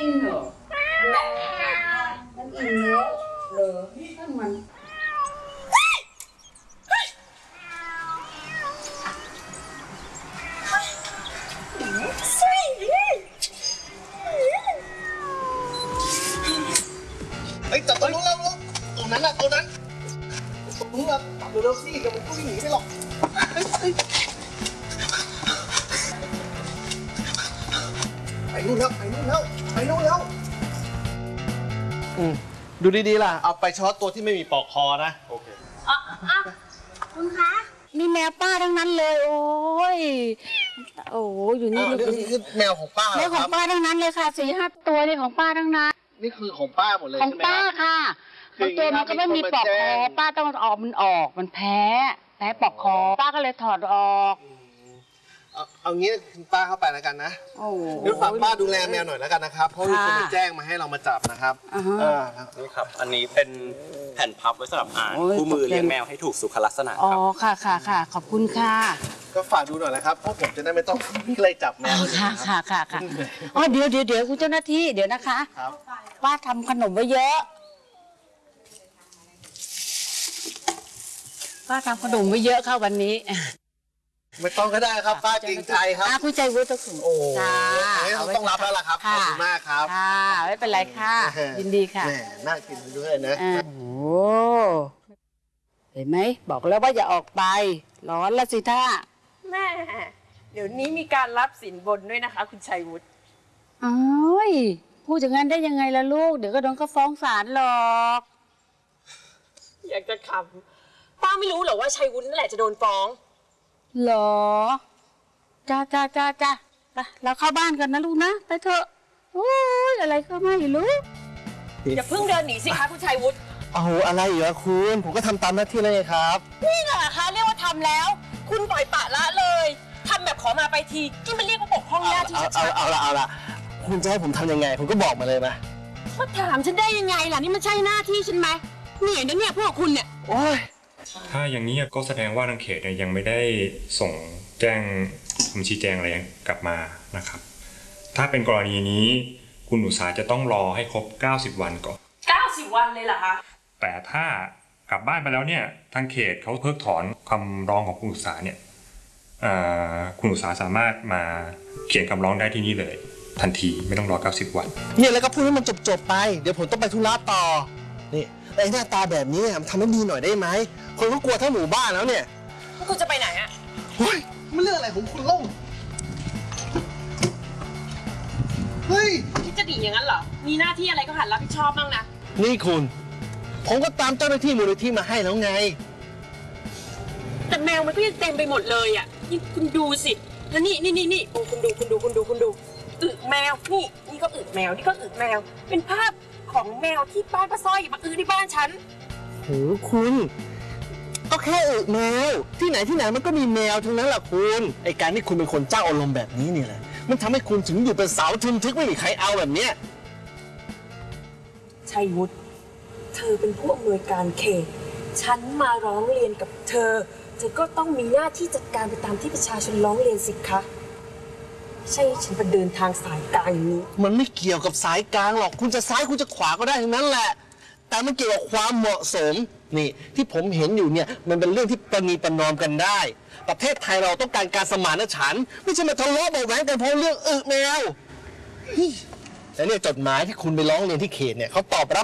อินเหรอมันอินแล้วเหรอถ้ามันจับตัวนู้นแล้วตัวนั้นน่ะตัวนั้นตัวนู้นน่ะจับเร็วๆสิเดี๋ยวมันก็วิ่งหนีไปหรอกไปนู่นแล้วดูดีๆล่ะเอาไปช็อตตัวที่ไม่มีปลอกคอนะโอเคคุณคะมีแมวป้าทั้งนั้นเลยโอ้ยอยู่นี่นี่คือแมวของป้าแมวของป้าทั้งนั้นเลยค่ะ4-5 ตัวนี่ของป้าทั้งนั้นนี่คือของป้าหมดเลยของป้าค่ะบางตัวมันก็ไม่มีปลอกคอป้าต้องมันแพ้ปลอกคอป้าก็เลยถอดออกเอางี้คุณป้าเข้าไปแล้วกันนะเดี๋ยวฝากป้าดูแลแมวหน่อยแล้วกันนะครับเพราะมีคนมาแจ้งมาให้เรามาจับนะครับนี่ครับอันนี้เป็นแผ่นพับไว้สำหรับอ่านคู่มือเลี้ยงแมวให้ถูกสุขลักษณะอ๋อค่ะขอบคุณค่ะก็ฝากดูหน่อยนะครับเพราะผมจะได้ไม่ต้องไล่จับแมวค่ะอ๋อเดี๋ยวคุณเจ้าหน้าที่เดี๋ยวนะคะป้าทำขนมไว้เยอะป้าทำขนมไว้เยอะค่ะวันนี้ไม่ต้องก็ได้ครับป้าเกรงใจครับผู้ใจวุฒิคุณโอ้ต้องรับแล้วล่ะครับขอบคุณมากครับค่ะไม่เป็นไรค่ะยินดีค่ะน่ากินด้วยนะโอ้เห็นไหมบอกแล้วว่าอย่าออกไปร้อนละสิท่าแม่เดี๋ยวนี้มีการรับสินบนด้วยนะคะคุณชัยวุฒิพูดอย่างนั้นได้ยังไงล่ะลูกเดี๋ยวก็โดนก็ฟ้องศาลหรอกอยากจะขำป้าไม่รู้หรอว่าชัยวุฒินั่นแหละจะโดนฟ้องหรอจ้าไปเราเข้าบ้านกันนะลูกนะไปเถอะโอ้ยอะไรก็ไม่รู้อย่าเพิ่งเดินหนีสิคะคุณชัยวุฒิอะไรเหรอคุณผมก็ทำตามหน้าที่เลยครับนี่แหละคะเรียกว่าทำแล้วคุณปล่อยปะละเลยทำแบบขอมาไปทีที่มันเรียกว่าปกห้องหน้าที่ชัดๆเอาละคุณจะให้ผมทำยังไงคุณก็บอกมาเลยนะมาถามฉันได้ยังไงล่ะนี่มันใช่หน้าที่ฉันไหมเหนื่อยนะเนี่ยพวกคุณเนี่ยโอ้ยถ้าอย่างนี้ก็แสดงว่าทางเขตยังไม่ได้ส่งแจ้งคำชี้แจงอะไรกลับมานะครับถ้าเป็นกรณีนี้คุณอุตสาจะต้องรอให้ครบ90 วันก่อน 90 วันเลยเหรอคะแต่ถ้ากลับบ้านไปแล้วเนี่ยทางเขตเขาเพิกถอนคำร้องของคุณอุตสาเนี่ยคุณอุตสาสามารถมาเขียนคำร้องได้ที่นี่เลยทันทีไม่ต้องรอ90 วันเนี่ยแล้วก็พูดให้มันจบไปเดี๋ยวผมต้องไปธุระต่อนี่ไอ้หน้าตาแบบนี้ทำให้ดีหน่อยได้ไหมคนก็กลัวทั้งหมู่บ้านแล้วเนี่ยพวกคุณจะไปไหนอะเฮ้ยมันเรื่องอะไรของคุณเล่าเฮ้ยคิดจะหนีอย่างนั้นเหรอมีหน้าที่อะไรก็หัดรับผิดชอบบ้างนะนี่คุณผมก็ตามเจ้าหน้าที่มูลนิธิมาให้แล้วไงแต่แมวมันก็ยังเต็มไปหมดเลยอ่ะนี่คุณดูสิแล้วนี่โอ้คุณดูอึแมวนี่ก็อึแมวนี่ก็อึแมวเป็นภาพของแมวที่บ้านป้าสร้อยมาที่บ้านฉันโหคุณก็แค่อึแมวที่ไหนมันก็มีแมวทั้งนั้นแหละคุณไอการที่คุณเป็นคนเจ้าอารมณ์แบบนี้นี่แหละมันทำให้คุณถึงอยู่เป็นสาวทึมทึกไม่มีใครเอาแบบเนี้ยชัยวุฒิเธอเป็นผู้อำนวยการเขตฉันมาร้องเรียนกับเธอก็ต้องมีหน้าที่จัดการไปตามที่ประชาชนร้องเรียนสิคะใช่ฉันไปเดินทางสายกลางอย่างนี้มันไม่เกี่ยวกับสายกลางหรอกคุณจะซ้ายคุณจะขวาก็ได้ทั้งนั้นแหละแต่มันเกี่ยวกับความเหมาะสมนี่ที่ผมเห็นอยู่เนี่ยมันเป็นเรื่องที่ประนีประนอมกันได้ประเทศไทยเราต้องการการสมานฉันท์ไม่ใช่มาทะเลาะเบาแหวงกันเพราะเรื่องอึแมวแต่เนี่ยจดหมายที่คุณไปร้องเรียนที่เขตเนี่ยเขาตอบรับ